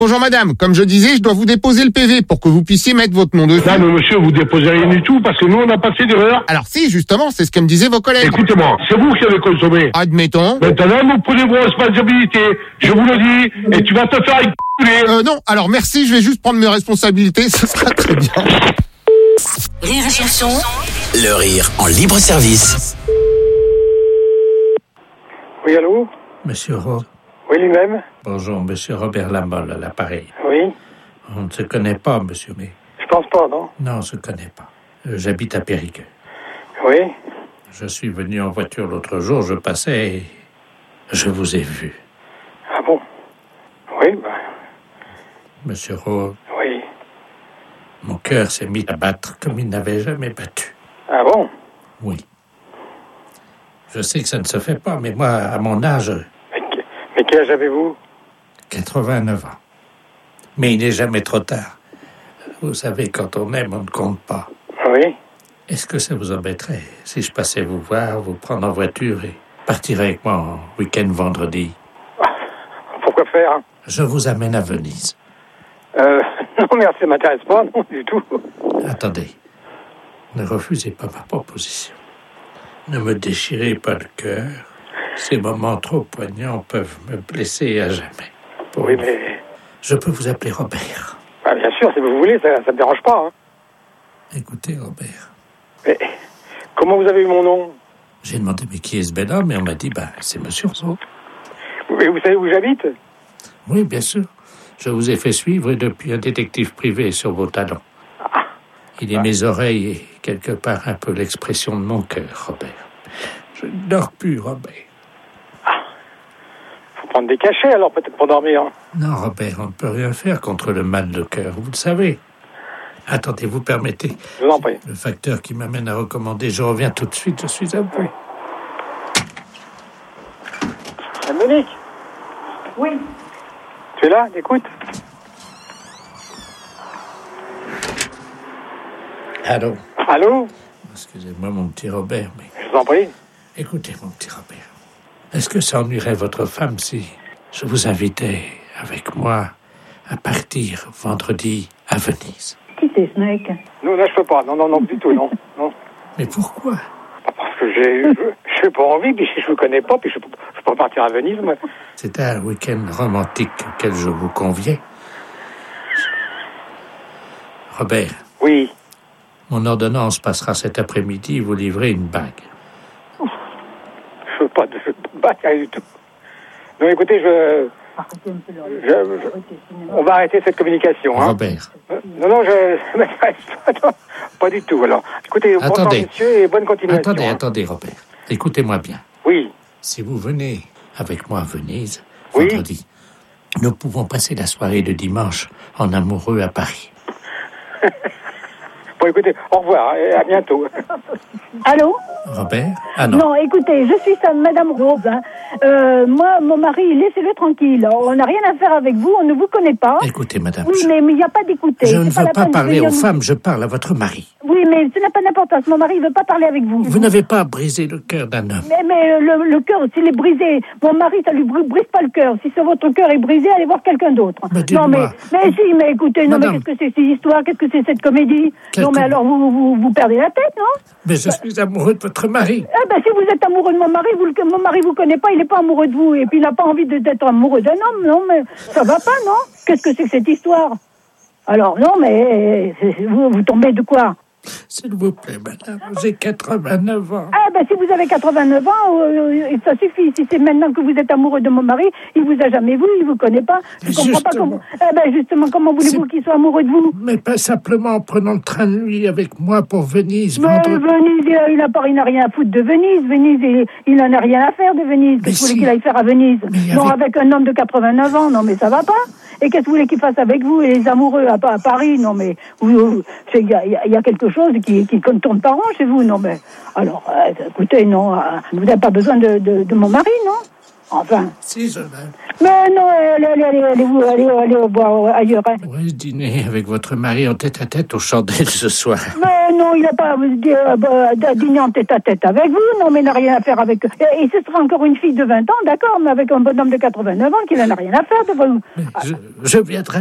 Bonjour madame, comme je disais, je dois vous déposer le PV pour que vous puissiez mettre votre nom dessus. Non mais monsieur, vous déposez rien du tout parce que nous on n'a pas fait d'erreur. Alors si, justement, c'est ce que me disaient vos collègues. Écoutez-moi, c'est vous qui avez consommé. Admettons. Maintenant, vous prenez vos responsabilités. Je vous le dis, et tu vas te faire écouler. Non, alors merci, je vais juste prendre mes responsabilités, ce sera très bien. Rire et chanson. Le rire en libre service. Oui, allô? Monsieur Rowe. Oui, lui-même? Bonjour, monsieur Robert Lamolle à l'appareil. Oui? On ne se connaît pas, monsieur, mais... Je pense pas, non? Non, on ne se connaît pas. J'habite à Périgueux. Oui? Je suis venu en voiture l'autre jour, je passais et je vous ai vu. Ah bon? Oui, Monsieur Rowe, oui. mon cœur s'est mis à battre comme il n'avait jamais battu. Ah bon? Oui. Je sais que ça ne se fait pas, mais moi, à mon âge... Mais quel âge avez-vous? 89 ans. Mais il n'est jamais trop tard. Vous savez, quand on aime, on ne compte pas. Oui? Est-ce que ça vous embêterait si je passais vous voir, vous prendre en voiture et partir avec moi en week-end vendredi? Pourquoi faire? Je vous amène à Venise. Non, merci, ça m'intéresse pas, non, du tout. Attendez. Ne refusez pas ma proposition. Ne me déchirez pas le cœur. Ces moments trop poignants peuvent me blesser à jamais. Oui, mais... Je peux vous appeler Robert. Ah, bien sûr, si vous voulez, ça me dérange pas, hein. Écoutez, Robert. Mais comment vous avez eu mon nom? J'ai demandé mais qui est ce bel homme et on m'a dit, c'est monsieur Rowe. Mais vous savez où j'habite? Oui, bien sûr. Je vous ai fait suivre depuis un détective privé sur vos talons. Il est mes oreilles et quelque part un peu l'expression de mon cœur, Robert. Je ne dors plus, Robert. Faut prendre des cachets, alors, peut-être pour dormir. Non, Robert, on ne peut rien faire contre le mal de cœur, vous le savez. Attendez, vous permettez. Je vous en prie. Le facteur qui m'amène à recommander, je reviens tout de suite, je suis à vous. Monique? Oui. Tu es là? Écoute. Allô? Allô? Excusez-moi, mon petit Robert, mais... Je vous en prie. Écoutez, mon petit Robert, est-ce que ça ennuierait votre femme si je vous invitais avec moi à partir vendredi à Venise? Qui c'est ce mec? Non, là, je peux pas. Non, du tout, non. Mais pourquoi? Parce que j'ai pas envie, puis je vous connais pas, puis je peux pas partir à Venise, moi. C'est un week-end romantique auquel je vous conviens. Robert. Oui. Mon ordonnance passera cet après-midi, vous livrez une bague. Je veux pas de bague du tout. Non, écoutez, on va arrêter cette communication. Hein. Robert. Non, je m'intéresse pas du tout. Alors, écoutez, bonsoir, monsieur, et bonne continuation. Attendez, Robert. Écoutez-moi bien. Oui. Si vous venez avec moi à Venise, vendredi, nous pouvons passer la soirée de dimanche en amoureux à Paris. Bon, écoutez, au revoir et à bientôt. Allô? Robert? Ah non. Non, écoutez, je suis Madame Rose. Moi, mon mari, laissez-le tranquille. On n'a rien à faire avec vous, on ne vous connaît pas. Écoutez, madame. Oui, mais il n'y a pas d'écouter. Je ne veux pas parler aux femmes, je parle à votre mari. Oui, mais ce n'a pas d'importance. Mon mari ne veut pas parler avec vous. Vous n'avez pas brisé le cœur d'un homme. Mais le cœur, s'il est brisé, mon mari, ça lui brise pas le cœur. Si votre cœur est brisé, allez voir quelqu'un d'autre. Non, mais écoutez, non, mais qu'est-ce que c'est ces histoires? Qu'est-ce que c'est cette comédie? Non, mais alors vous perdez la tête, non? Mais je suis amoureux de votre mari. Si vous êtes amoureux de mon mari, mon mari vous connaît pas, il n'est pas amoureux de vous. Et puis il n'a pas envie d'être amoureux d'un homme, non? Mais ça va pas, non? Qu'est-ce que c'est que cette histoire? Alors, non, mais vous tombez de quoi? S'il vous plaît, madame, j'ai 89 ans. Si vous avez 89 ans, ça suffit. Si c'est maintenant que vous êtes amoureux de mon mari, il vous a jamais vu, il vous connaît pas. Je comprends pas comment. Justement, comment voulez-vous qu'il soit amoureux de vous? Mais pas simplement en prenant le train de nuit avec moi pour Venise. Venise, il n'a rien à foutre de Venise. Venise, il n'en a rien à faire de Venise. Qu'est-ce que vous voulez qu'il aille faire à Venise? Non, avec un homme de 89 ans, non, mais ça va pas. Et qu'est-ce que vous voulez qu'il fasse avec vous et les amoureux à Paris? Non, mais il y a quelque chose qui ne tourne pas rond chez vous. Non, mais alors, écoutez, non, vous n'avez pas besoin de mon mari, non? Enfin. Si, je vais. Mais non, allez boire ailleurs. Hein. Oui, dîner avec votre mari en tête-à-tête aux chandelles ce soir. Mais non, il n'a pas dîner en tête-à-tête avec vous. Non, mais il n'a rien à faire avec... Et ce sera encore une fille de 20 ans, d'accord, mais avec un bonhomme de 89 ans qui n'en a rien à faire de vous. Je viendrai